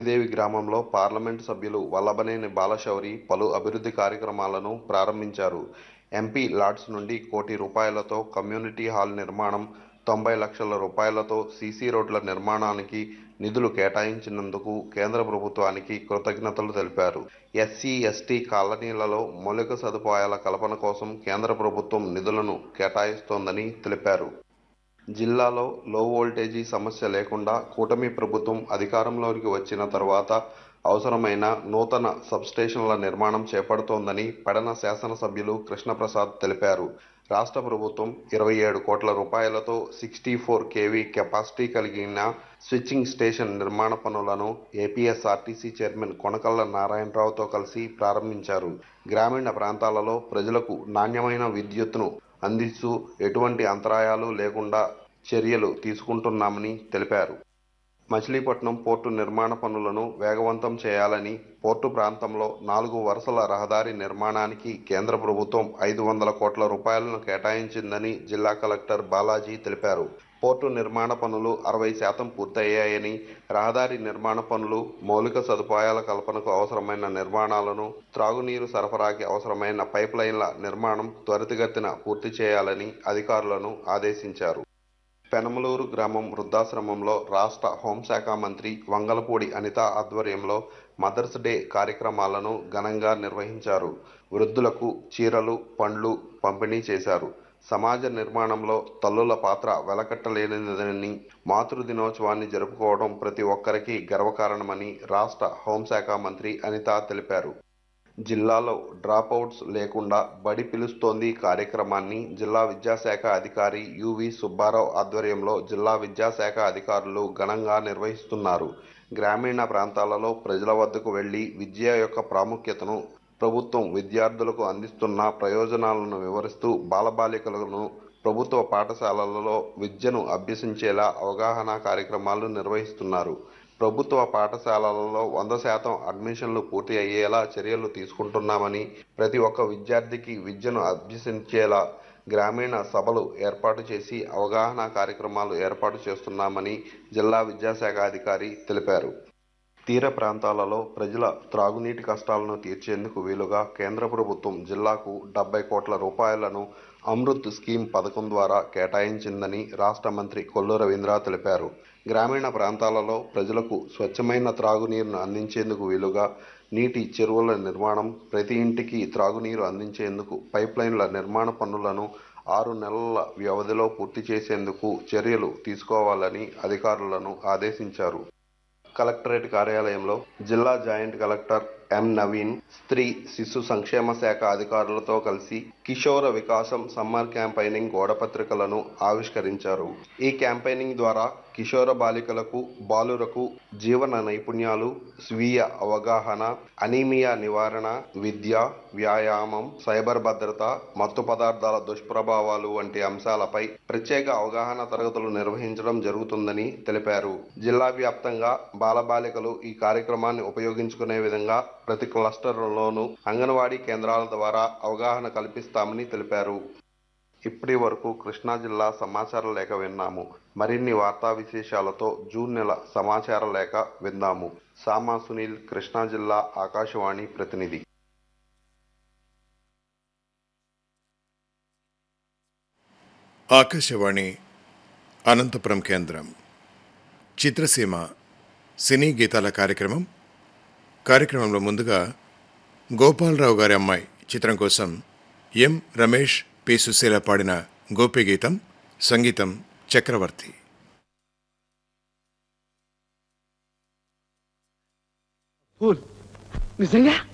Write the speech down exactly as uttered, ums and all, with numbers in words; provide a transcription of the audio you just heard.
దేవి గ్రామంలో పార్లమెంటు సభ్యులు వల్లభనేని బాలశౌరి పలు అభివృద్ధి కార్యక్రమాలను ప్రారంభించారు. ఎంపీ లాడ్స్ నుండి కోటి రూపాయలతో కమ్యూనిటీ హాల్ నిర్మాణం, తొంభై లక్షల రూపాయలతో సీసీ రోడ్ల నిర్మాణానికి నిధులు కేటాయించినందుకు కేంద్ర ప్రభుత్వానికి కృతజ్ఞతలు తెలిపారు. ఎస్సీ, ఎస్టీ కాలనీలలో మౌలిక సదుపాయాల కల్పన కోసం కేంద్ర ప్రభుత్వం నిధులను కేటాయిస్తోందని తెలిపారు. జిల్లాలో లో వోల్టేజీ సమస్య లేకుండా కూటమి ప్రభుత్వం అధికారంలోకి వచ్చిన తర్వాత అవసరమైన నూతన సబ్స్టేషన్ల నిర్మాణం చేపడుతోందని పెడన శాసనసభ్యులు కృష్ణప్రసాద్ తెలిపారు. రాష్ట్ర ప్రభుత్వం ఇరవై ఏడు కోట్ల రూపాయలతో సిక్స్టీ ఫోర్ కేవీ కెపాసిటీ కలిగిన స్విచ్చింగ్ స్టేషన్ నిర్మాణ పనులను ఏపీఎస్ఆర్టీసీ చైర్మన్ కొనకళ్ళ నారాయణరావుతో కలిసి ప్రారంభించారు. గ్రామీణ ప్రాంతాలలో ప్రజలకు నాణ్యమైన విద్యుత్తును అందిస్తూ ఎటువంటి అంతరాయాలు లేకుండా చర్యలు తీసుకుంటున్నామని తెలిపారు. మచిలీపట్నం పోర్టు నిర్మాణ పనులను వేగవంతం చేయాలని, పోర్టు ప్రాంతంలో నాలుగు వరుసల రహదారి నిర్మాణానికి కేంద్ర ప్రభుత్వం ఐదు వందల కోట్ల రూపాయలను కేటాయించిందని జిల్లా కలెక్టర్ బాలాజీ తెలిపారు. పోర్టు నిర్మాణ పనులు అరవై శాతం పూర్తయ్యాయని, రహదారి నిర్మాణ పనులు, మౌలిక సదుపాయాల కల్పనకు అవసరమైన నిర్మాణాలను, త్రాగునీరు సరఫరాకి అవసరమైన పైప్ లైన్ల నిర్మాణం త్వరితగతిన పూర్తి చేయాలని అధికారులను ఆదేశించారు. పెనమలూరు గ్రామం వృద్ధాశ్రమంలో రాష్ట్ర హోంశాఖ మంత్రి వంగలపూడి అనిత ఆధ్వర్యంలో మదర్స్ డే కార్యక్రమాలను ఘనంగా నిర్వహించారు. వృద్ధులకు చీరలు, పండ్లు పంపిణీ చేశారు. సమాజ నిర్మాణంలో తల్లుల పాత్ర వెలకట్టలేనిదని, మాతృ దినోత్సవాన్ని జరుపుకోవడం ప్రతి ఒక్కరికి గర్వకారణమని రాష్ట్ర హోంశాఖ మంత్రి అనిత తెలిపారు. జిల్లాలో డ్రాపౌట్స్ లేకుండా బడి పిలుస్తోంది కార్యక్రమాన్ని జిల్లా విద్యాశాఖ అధికారి యువి సుబ్బారావు ఆధ్వర్యంలో జిల్లా విద్యాశాఖ అధికారులు ఘనంగా నిర్వహిస్తున్నారు. గ్రామీణ ప్రాంతాలలో ప్రజల వద్దకు వెళ్లి విద్య యొక్క ప్రాముఖ్యతను, ప్రభుత్వం విద్యార్థులకు అందిస్తున్న ప్రయోజనాలను వివరిస్తూ బాలబాలికలను ప్రభుత్వ పాఠశాలలలో విద్యను అభ్యసించేలా అవగాహన కార్యక్రమాలు నిర్వహిస్తున్నారు. ప్రభుత్వ పాఠశాలలలో వంద శాతం అడ్మిషన్లు పూర్తి అయ్యేలా చర్యలు తీసుకుంటున్నామని, ప్రతి ఒక్క విద్యార్థికి విద్యను అభ్యసించేలా గ్రామీణ సభలు ఏర్పాటు చేసి అవగాహన కార్యక్రమాలు ఏర్పాటు చేస్తున్నామని జిల్లా విద్యాశాఖ అధికారి తెలిపారు. తీర ప్రాంతాలలో ప్రజల త్రాగునీటి కష్టాలను తీర్చేందుకు వీలుగా కేంద్ర ప్రభుత్వం జిల్లాకు డెబ్బై కోట్ల రూపాయలను అమృత్ స్కీమ్ పథకం ద్వారా కేటాయించిందని రాష్ట్ర మంత్రి కొల్లు రవీంద్ర తెలిపారు. గ్రామీణ ప్రాంతాలలో ప్రజలకు స్వచ్ఛమైన త్రాగునీరును అందించేందుకు వీలుగా నీటి చెరువుల నిర్మాణం, ప్రతి ఇంటికి త్రాగునీరు అందించేందుకు పైప్లైన్ల నిర్మాణ పనులను ఆరు నెలల వ్యవధిలో పూర్తి చేసేందుకు చర్యలు తీసుకోవాలని అధికారులను ఆదేశించారు. కలెక్టరేట్ కార్యాలయంలో జిల్లా జాయింట్ కలెక్టర్ ఎం నవీన్ స్త్రీ శిశు సంక్షేమ శాఖ అధికారులతో కలిసి కిషోర వికాసం సమ్మర్ క్యాంపెయినింగ్ గోడపత్రికలను ఆవిష్కరించారు. ఈ క్యాంపెయినింగ్ ద్వారా కిషోర బాలికలకు, బాలురకు జీవన నైపుణ్యాలు, స్వీయ అవగాహన, అనీమియా నివారణ, విద్య, వ్యాయామం, సైబర్ భద్రత, మత్తు పదార్థాల దుష్ప్రభావాలు వంటి అంశాలపై ప్రత్యేక అవగాహన తరగతులు నిర్వహించడం జరుగుతుందని తెలిపారు. జిల్లా వ్యాప్తంగా బాలబాలికలు ఈ కార్యక్రమాన్ని ఉపయోగించుకునే విధంగా ప్రతి క్లస్టర్లోనూ అంగన్వాడీ కేంద్రాల ద్వారా అవగాహన కల్పిస్తామని తెలిపారు. ఇప్పటి వరకు కృష్ణా జిల్లా సమాచార లేఖ విన్నాము. మరిన్ని వార్తా విశేషాలతో జూన్ నెల సమాచార లేఖ విందాము. సామా సునీల్, కృష్ణా జిల్లా ఆకాశవాణి ప్రతినిధి. ఆకాశవాణి అనంతపురం కేంద్రం. చిత్రసీమ సినీ గీతాల కార్యక్రమం. కార్యక్రమంలో ముందుగా గోపాలరావు గారి అమ్మాయి చిత్రం కోసం ఎం రమేష్, పి సుశీల పాడిన గోపి గీతం. సంగీతం చక్రవర్తి. నిజంగా